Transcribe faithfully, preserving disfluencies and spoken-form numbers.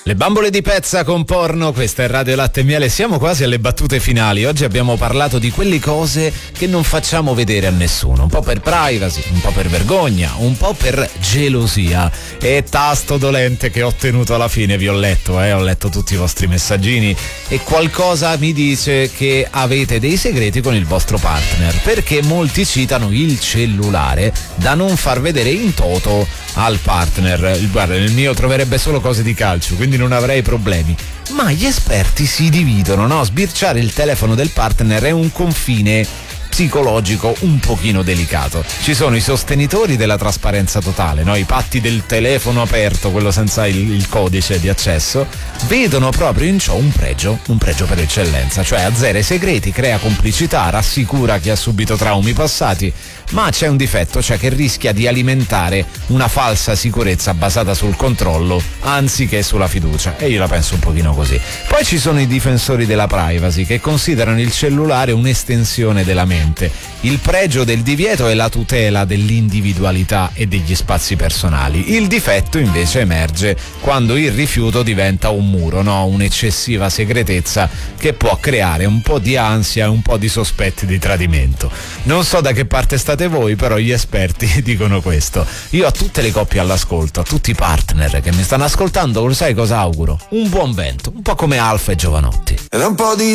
Le bambole di pezza con porno, questa è Radio Latte e Miele, siamo quasi alle battute finali. Oggi abbiamo parlato di quelle cose che non facciamo vedere a nessuno, un po' per privacy, un po' per vergogna, un po' per gelosia. E tasto dolente che ho tenuto alla fine, vi ho letto, eh, ho letto tutti i vostri messaggini e qualcosa mi dice che avete dei segreti con il vostro partner, perché molti citano il cellulare da non far vedere in toto al partner. Guarda, nel mio troverebbe solo cose di calcio, quindi non avrei problemi. Ma gli esperti si dividono, no? Sbirciare il telefono del partner è un confine psicologico un pochino delicato. Ci sono i sostenitori della trasparenza totale, no? I patti del telefono aperto, quello senza il, il codice di accesso, vedono proprio in ciò un pregio, un pregio per eccellenza, cioè azzera i segreti, crea complicità, rassicura chi ha subito traumi passati, ma c'è un difetto, cioè che rischia di alimentare una falsa sicurezza basata sul controllo anziché sulla fiducia, e io la penso un pochino così. Poi ci sono i difensori della privacy che considerano il cellulare un'estensione della mente. Il pregio del divieto è la tutela dell'individualità e degli spazi personali. Il difetto invece emerge quando il rifiuto diventa un muro, no? Un'eccessiva segretezza che può creare un po' di ansia e un po' di sospetti di tradimento. Non so da che parte state voi, però gli esperti dicono questo. Io a tutte le coppie all'ascolto, a tutti i partner che mi stanno ascoltando, lo sai cosa auguro? Un buon vento, un po' come Alfa e Giovanotti. Ed un po' di